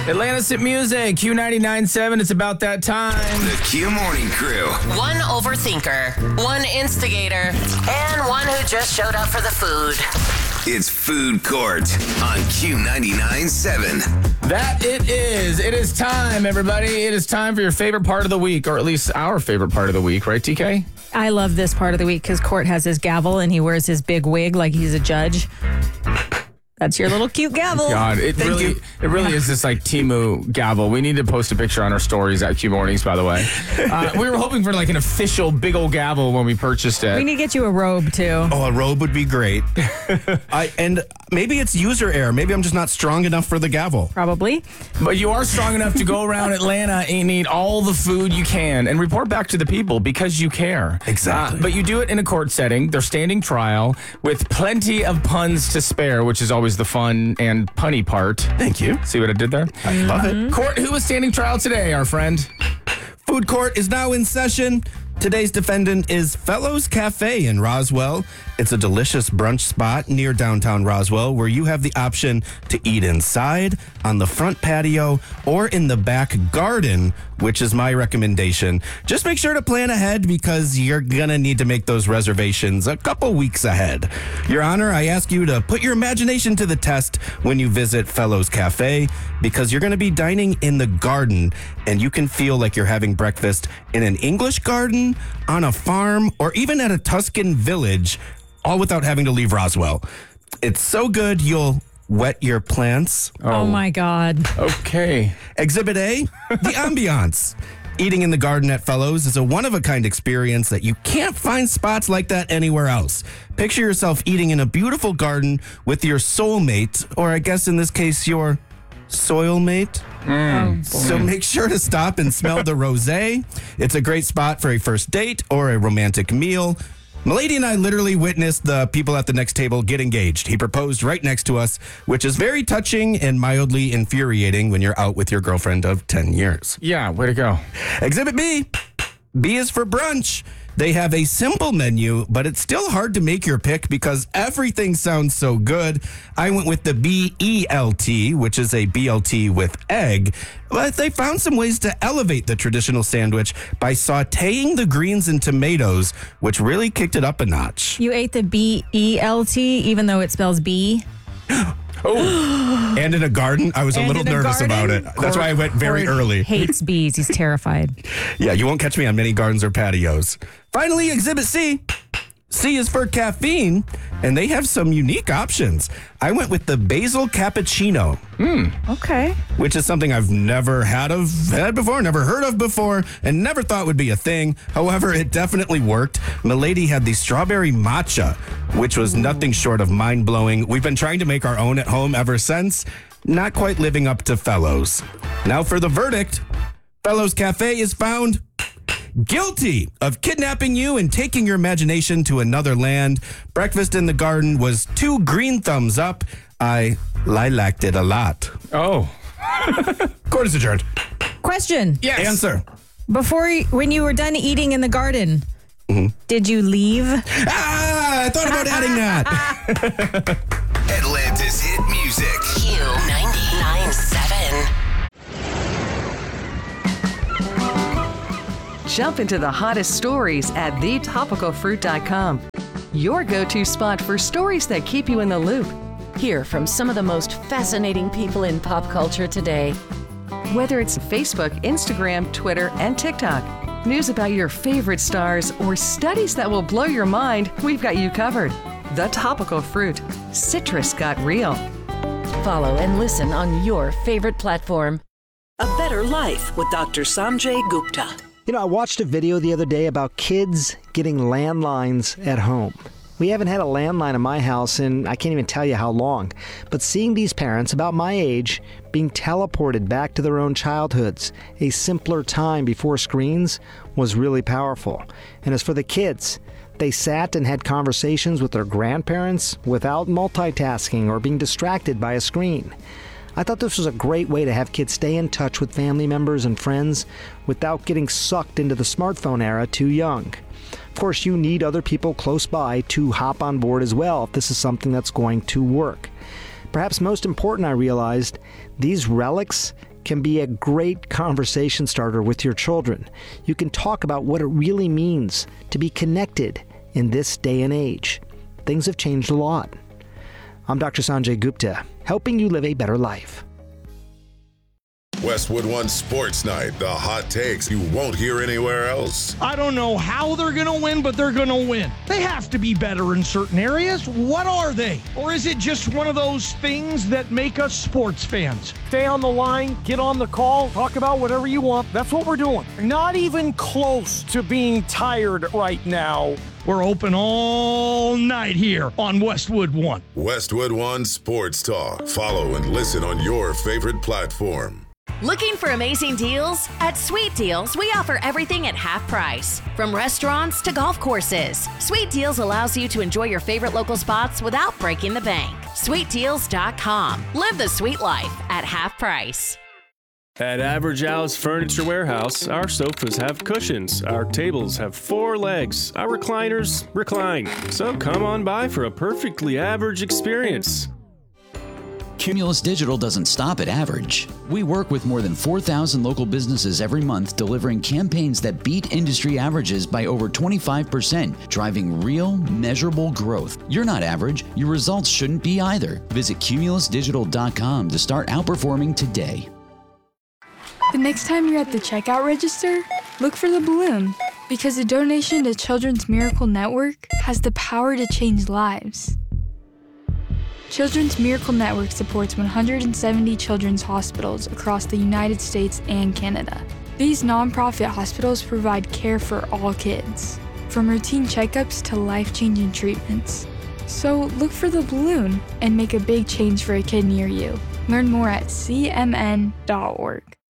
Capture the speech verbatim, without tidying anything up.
Atlantis at Music, Q ninety-nine point seven. It's about that time. The Q Morning Crew. One overthinker, one instigator, and one who just showed up for the food. It's Food Court on Q ninety-nine point seven. That it is. It is time, everybody. It is time for your favorite part of the week, or at least our favorite part of the week, right, T K? I love this part of the week because Court has his gavel and he wears his big wig like he's a judge. That's your little cute gavel. God, it Thank really, you. it really is this like Temu gavel. We need to post a picture on our stories at Q Mornings, by the way. Uh, we were hoping for like an official big old gavel when we purchased it. We need to get you a robe too. Oh, a robe would be great. I and maybe it's user error. Maybe I'm just not strong enough for the gavel. Probably. But you are strong enough to go around Atlanta and eat all the food you can and report back to the people because you care. Exactly. Uh, but you do it in a court setting. They're standing trial with plenty of puns to spare, which is always the fun and punny part. Thank you. See what I did there? I love it. Court, who is standing trial today, our friend? Food Court is now in session. Today's defendant is Fellows Cafe in Roswell. It's a delicious brunch spot near downtown Roswell where you have the option to eat inside, on the front patio, or in the back garden, which is my recommendation. Just make sure to plan ahead because you're going to need to make those reservations a couple weeks ahead. Your Honor, I ask you to put your imagination to the test when you visit Fellows Cafe because you're going to be dining in the garden and you can feel like you're having breakfast in an English garden, on a farm, or even at a Tuscan village, all without having to leave Roswell. It's so good you'll wet your plants. Oh, my God. Okay. Exhibit A, the ambiance. Eating in the garden at Fellows is a one-of-a-kind experience that you can't find spots like that anywhere else. Picture yourself eating in a beautiful garden with your soulmate, or I guess in this case, your soil mate. Mm. So make sure to stop and smell the rosé. It's a great spot for a first date or a romantic meal. Milady and I literally witnessed the people at the next table get engaged. He proposed right next to us, which is very touching and mildly infuriating when you're out with your girlfriend of ten years. Yeah, way to go. Exhibit B. B is for brunch. They have a simple menu, but it's still hard to make your pick because everything sounds so good. I went with the B E L T, which is a B L T with egg, but they found some ways to elevate the traditional sandwich by sautéing the greens and tomatoes, which really kicked it up a notch. You ate the B E L T even though it spells B? Oh, and in a garden, I was a And little in a nervous garden? about it. That's why I went very Court early. Hates bees. He's terrified. Yeah, you won't catch me on many gardens or patios. Finally, Exhibit C. C is for caffeine, and they have some unique options. I went with the basil cappuccino, Okay. which is something I've never had of had before, never heard of before, and never thought would be a thing. However, it definitely worked. Milady had the strawberry matcha, which was nothing short of mind-blowing. We've been trying to make our own at home ever since, not quite living up to Fellows. Now for the verdict. Fellows Cafe is found guilty of kidnapping you and taking your imagination to another land. Breakfast in the garden was two green thumbs up. I lilaced it a lot. Oh. Court is adjourned. Question. Yes. Answer. Before you, when you were done eating in the garden, did you leave? Ah, I thought about adding that. Atlantis hit music. Q ninety-nine point seven. Jump into the hottest stories at the topical fruit dot com. Your go-to spot for stories that keep you in the loop. Hear from some of the most fascinating people in pop culture today. Whether it's Facebook, Instagram, Twitter, and TikTok. News about your favorite stars or studies that will blow your mind, we've got you covered. The Topical Fruit. Citrus got real. Follow and listen on your favorite platform. A Better Life with Doctor Sanjay Gupta. You know, I watched a video the other day about kids getting landlines at home. We haven't had a landline in my house in I can't even tell you how long. But seeing these parents about my age being teleported back to their own childhoods, a simpler time before screens, was really powerful. And as for the kids, they sat and had conversations with their grandparents without multitasking or being distracted by a screen. I thought this was a great way to have kids stay in touch with family members and friends without getting sucked into the smartphone era too young. Of course, you need other people close by to hop on board as well if this is something that's going to work. Perhaps most important, I realized, these relics can be a great conversation starter with your children. You can talk about what it really means to be connected in this day and age. Things have changed a lot. I'm Doctor Sanjay Gupta, helping you live a better life. Westwood One Sports Night, the hot takes you won't hear anywhere else. I don't know how they're going to win, but they're going to win. They have to be better in certain areas. What are they? Or is it just one of those things that make us sports fans? Stay on the line, get on the call, talk about whatever you want. That's what we're doing. Not even close to being tired right now. We're open all night here on Westwood One. Westwood One Sports Talk. Follow and listen on your favorite platform. Looking for amazing deals? At Sweet Deals, we offer everything at half price. From restaurants to golf courses, Sweet Deals allows you to enjoy your favorite local spots without breaking the bank. sweet deals dot com. Live the sweet life at half price. At Average Al's Furniture Warehouse, our sofas have cushions, our tables have four legs, our recliners recline. So come on by for a perfectly average experience. Cumulus Digital doesn't stop at average. We work with more than four thousand local businesses every month, delivering campaigns that beat industry averages by over twenty-five percent, driving real, measurable growth. You're not average. Your results shouldn't be either. Visit cumulus digital dot com to start outperforming today. The next time you're at the checkout register, look for the balloon, because a donation to Children's Miracle Network has the power to change lives. Children's Miracle Network supports one hundred seventy children's hospitals across the United States and Canada. These nonprofit hospitals provide care for all kids, from routine checkups to life-changing treatments. So look for the balloon and make a big change for a kid near you. Learn more at c m n dot org.